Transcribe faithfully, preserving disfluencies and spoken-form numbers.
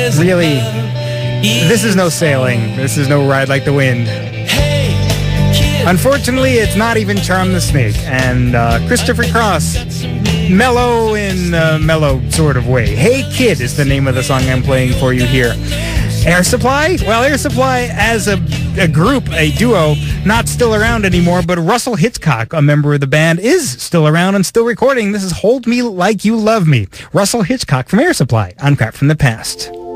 Really, this is no sailing. This is no ride like the wind. Unfortunately, it's not even Charm the Snake. And uh, Christopher Cross, mellow in a mellow sort of way. Hey Kid is the name of the song I'm playing for you here. Air Supply? Well, Air Supply as a, a group, a duo, not still around anymore, but Russell Hitchcock, a member of the band, is still around and still recording. This is Hold Me Like You Love Me. Russell Hitchcock from Air Supply on Crap from the Past.